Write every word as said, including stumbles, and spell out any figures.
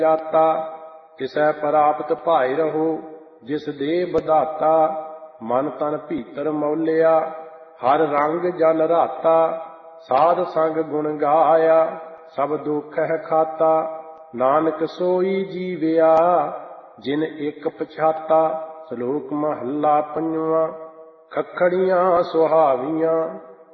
ਜਾਤਾ। ਤਿਸੈ ਪ੍ਰਾਪਤ ਭਾਇ ਰਹੋ ਜਿਸ ਦੇ ਬਧਾਤਾ। ਮਨ ਤਨ ਭੀਤਰ ਮੌਲਿਆ ਹਰ ਰੰਗ ਜਲ ਰਾਤਾ। ਸਾਧ ਸੰਗ ਗੁਣ ਗਾਇਆ ਸਭ ਦੁਖ ਹੈ ਖਾਤਾ। ਨਾਨਕ ਸੋਈ ਜੀਵਿਆ ਜਿਨ ਇੱਕ ਪਛਾਤਾ। ਸ਼ਲੋਕ ਮਹੱਲਾ ਪੰਜਵਾਂ। ਖੱਖੜੀਆਂ ਸੁਹਾਵੀਆਂ